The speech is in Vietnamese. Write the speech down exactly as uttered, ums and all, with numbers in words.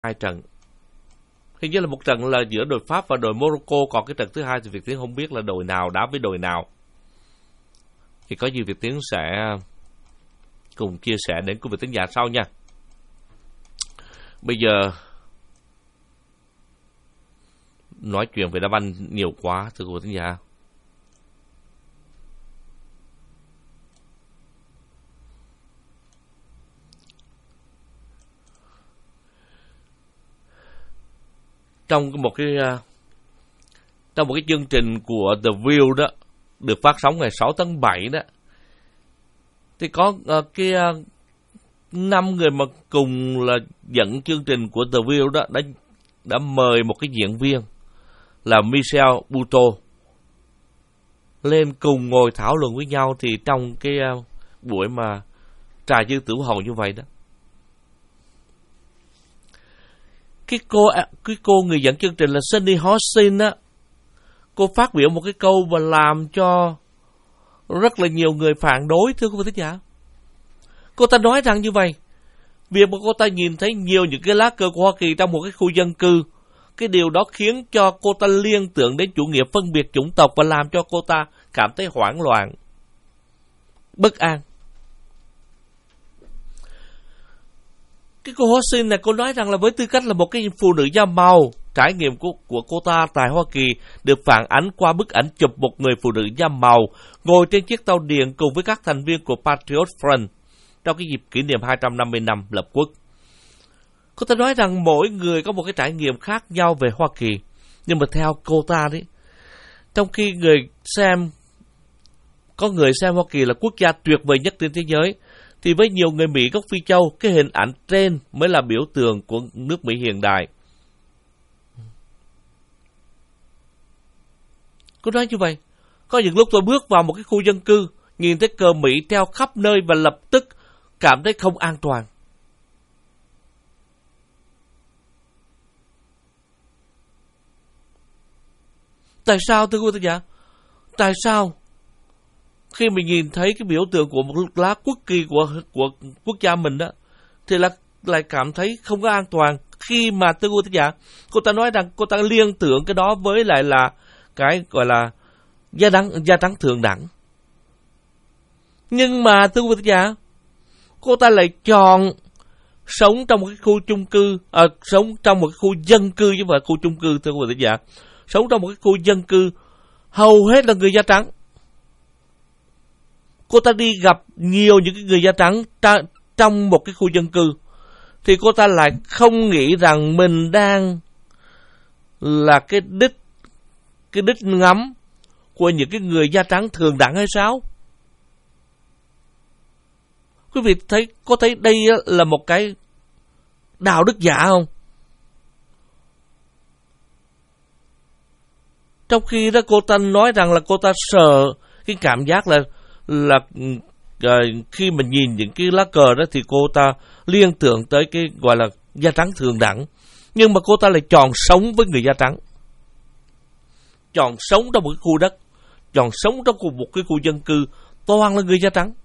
hai trận. Hình như là một trận là giữa đội Pháp và đội Morocco, còn cái trận thứ hai thì Việt Tiến không biết là đội nào đá với đội nào. Thì có gì Việt Tiến sẽ cùng chia sẻ đến quý vị thính giả sau nha. Bây giờ nói chuyện về đá banh nhiều quá thưa quý vị thính giả. Trong một cái trong một cái chương trình của The View đó, được phát sóng ngày sáu tháng bảy đó, thì có uh, cái uh, năm người mà cùng là dẫn chương trình của The View đó đã đã mời một cái diễn viên là Michel Buteau lên cùng ngồi thảo luận với nhau. Thì trong cái uh, buổi mà trà dư tử hầu như vậy đó, cái cô cái cô người dẫn chương trình là Sunny Hostin á, cô phát biểu một cái câu mà làm cho rất là nhiều người phản đối thưa quý vị thính giả. Cô ta nói rằng như vậy: việc mà cô ta nhìn thấy nhiều những cái lá cờ của Hoa Kỳ trong một cái khu dân cư, cái điều đó khiến cho cô ta liên tưởng đến chủ nghĩa phân biệt chủng tộc và làm cho cô ta cảm thấy hoảng loạn, bất an. Cái cô Hostin này, cô nói rằng là với tư cách là một cái phụ nữ da màu, trải nghiệm của, của cô ta tại Hoa Kỳ được phản ánh qua bức ảnh chụp một người phụ nữ da màu ngồi trên chiếc tàu điện cùng với các thành viên của Patriot Front trong cái dịp kỷ niệm hai trăm năm mươi năm lập quốc. Cô ta nói rằng mỗi người có một cái trải nghiệm khác nhau về Hoa Kỳ, nhưng mà theo cô ta đấy, trong khi người xem có người xem Hoa Kỳ là quốc gia tuyệt vời nhất trên thế giới, thì với nhiều người Mỹ gốc Phi Châu, cái hình ảnh trên mới là biểu tượng của nước Mỹ hiện đại. Cô nói như vậy: có những lúc tôi bước vào một cái khu dân cư, nhìn thấy cờ Mỹ treo khắp nơi và lập tức cảm thấy không an toàn. Tại sao thưa quý vị giả? Tại sao khi mình nhìn thấy cái biểu tượng của một lá quốc kỳ của của quốc gia mình đó, thì là lại cảm thấy không có an toàn? Khi mà thưa quý vị giả, cô ta nói rằng cô ta liên tưởng cái đó với lại là cái gọi là da trắng da trắng thượng đẳng. Nhưng mà thưa quý vị giả, cô ta lại chọn sống trong một cái khu chung cư, à, sống trong một cái khu dân cư chứ không phải khu chung cư thưa quý vị giả, sống trong một cái khu dân cư hầu hết là người da trắng. Cô ta đi gặp nhiều những cái người da trắng tra, trong một cái khu dân cư, thì cô ta lại không nghĩ rằng mình đang là cái đích cái đích ngắm của những cái người da trắng thường đẳng hay sao? Quý vị thấy có thấy đây là một cái đạo đức giả không? Trong khi đó cô ta nói rằng là cô ta sợ cái cảm giác là là uh, khi mình nhìn những cái lá cờ đó thì cô ta liên tưởng tới cái gọi là da trắng thường đẳng. Nhưng mà cô ta lại chọn sống với người da trắng, chọn sống trong một cái khu đất, chọn sống trong một cái khu dân cư toàn là người da trắng.